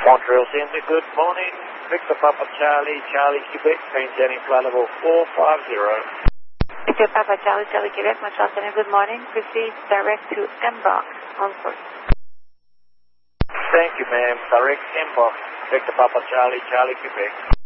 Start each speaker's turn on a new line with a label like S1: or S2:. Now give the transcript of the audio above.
S1: Montreal Center, good morning. Victor Papa Charlie, Charlie Quebec, maintaining flight level 450.
S2: Victor Papa Charlie, Charlie Quebec, Montreal Center, good morning. Proceed direct to Mbox on course.
S1: Thank you, ma'am. Direct Mbox, Victor Papa Charlie, Charlie Quebec.